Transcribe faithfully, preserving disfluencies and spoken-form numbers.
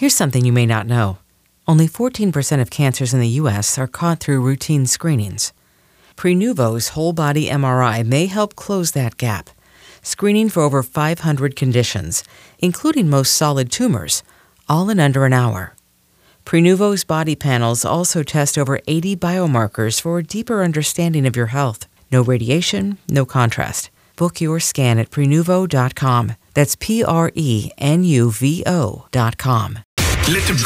Here's something you may not know. Only fourteen percent of cancers in the U S are caught through routine screenings. Prenuvo's whole-body M R I may help close that gap, screening for over five hundred conditions, including most solid tumors, all in under an hour. Prenuvo's body panels also test over eighty biomarkers for a deeper understanding of your health. No radiation, no contrast. Book your scan at Prenuvo dot com. That's P R E N U V O dot com. Let the